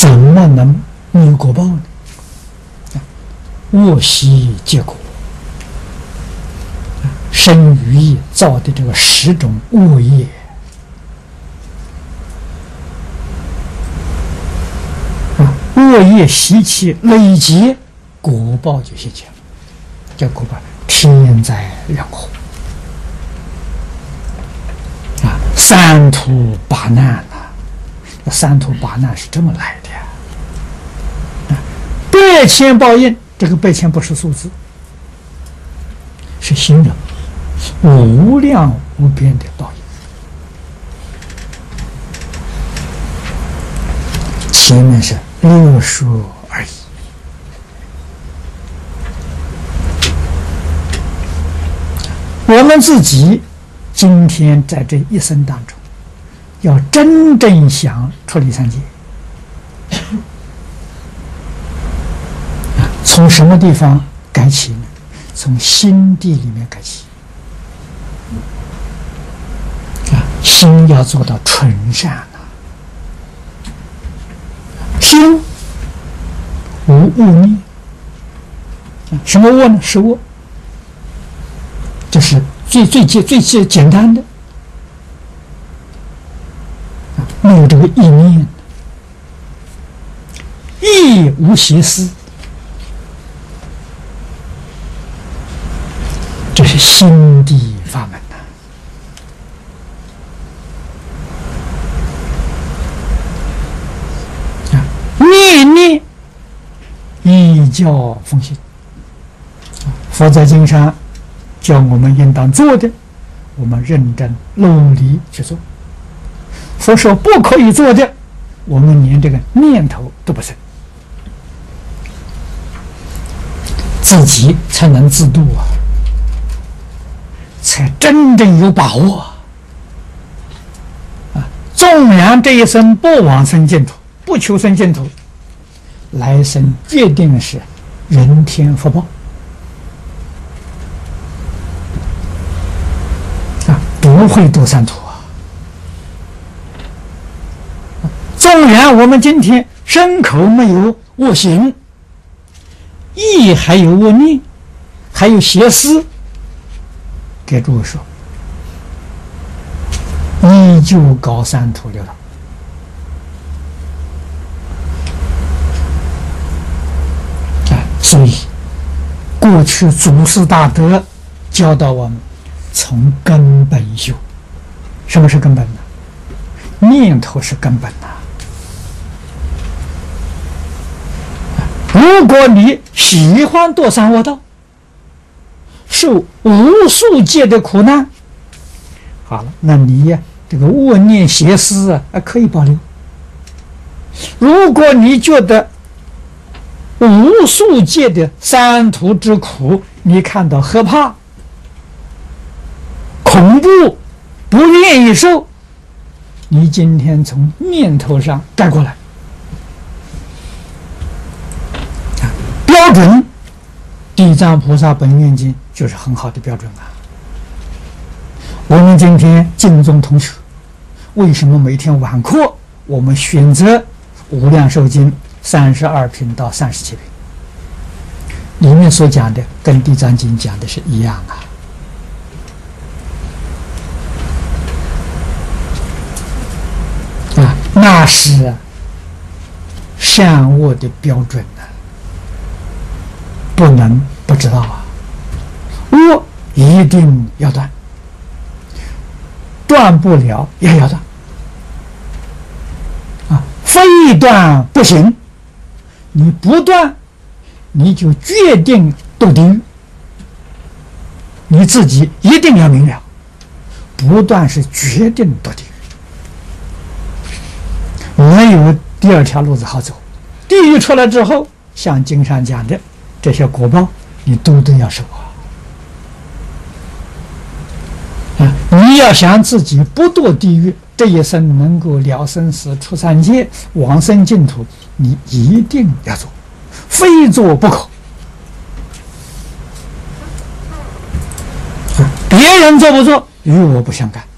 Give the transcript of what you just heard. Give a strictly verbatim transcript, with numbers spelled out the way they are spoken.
怎么能没有果报呢？恶习结果，身语意造的这个十种恶业，啊，恶业习气累积，果报就现前了，叫果报天灾人祸啊，三途八难呐、啊，三途八难是这么来的呀，啊，百千报应。这个百千不是数字，是形容无量无边的报应。前面是略说而已。我们自己今天在这一生当中，要真正想出离三界。从什么地方改起呢？从心地里面改起。啊，心要做到纯善啊，心无恶念。什么恶呢？是恶，这是最最简最最简单的，没有这个意念，亦无邪思。这是心地法门呐、啊！念念依教奉行。佛在经上叫我们应当做的，我们认真努力去做；佛说不可以做的，我们连这个念头都不生，自己才能自度啊！才真正有把握啊！纵然这一生不往生净土，不求生净土，来生决定是人天福报啊，不会堕三途啊！纵然我们今天身口没有恶行，意还有恶念，还有邪思。给诸位说，依旧搞三途流浪。啊，所以过去祖师大德教导我们从根本修。什么是根本呢？念头是根本呐、啊。如果你喜欢堕三恶道，受无数劫的苦难，好了，那你呀，这个恶念邪思啊，可以保留。如果你觉得无数劫的三途之苦，你看到害怕、恐怖，不愿意受，你今天从念头上改过来，标准。地藏菩萨本愿经就是很好的标准啊！我们今天净宗同学为什么每天晚课我们选择无量寿经三十二品到三十七品，里面所讲的跟地藏经讲的是一样啊！啊，那是善恶的标准啊，不能不知道啊！恶一定要断，断不了也要断啊！非断不行，你不断，你就决定堕地狱。你自己一定要明了，不断是决定堕地狱，没有第二条路子好走。地狱出来之后，像经上讲的这些果报，你都都要受啊！啊，你要想自己不堕地狱，这一生能够了生死、出三界、往生净土，你一定要做，非做不可。啊，别人做不做，与我不相干。